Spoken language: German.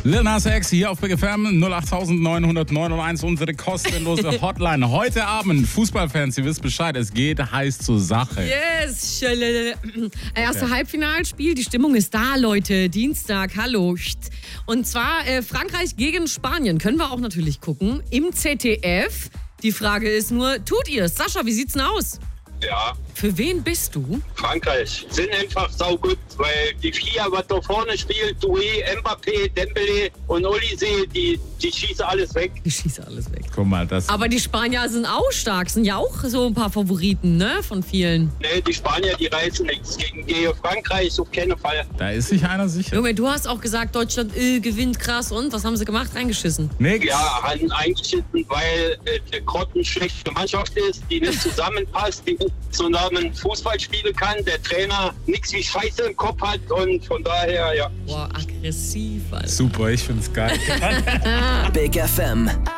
Lil Nas X hier auf Big FM 08909 unsere kostenlose Hotline. Heute Abend, Fußballfans, ihr wisst Bescheid, es geht heiß zur Sache. Yes! Erste Halbfinalspiel, die Stimmung ist da, Leute. Dienstag, hallo. Und zwar Frankreich gegen Spanien. Können wir auch natürlich gucken. Im ZDF. Die Frage ist nur, tut ihr es? Sascha, wie sieht's denn aus? Ja, Für wen bist du? Frankreich sind einfach saugut, weil die vier, was da vorne spielt, Doué, Mbappé, Dembélé und Olise, die schießen alles weg. Ich schieße alles weg. Guck mal, das... Aber die Spanier sind auch stark, sind ja auch so ein paar Favoriten, ne, von vielen. Nee, die Spanier, die reißen nichts. Gegen Frankreich auf keinen Fall. Da ist sich einer sicher. Junge, du hast auch gesagt, Deutschland gewinnt krass. Und was haben sie gemacht? Reingeschissen. Nix. Ja, haben eingeschissen, weil eine grottenschlechte Mannschaft ist, die nicht zusammenpasst, die nicht zusammen Fußball spielen kann, der Trainer nichts wie Scheiße im Kopf hat und von daher, ja. Boah, aggressiv, Alter. Super, ich find's geil. Big FM.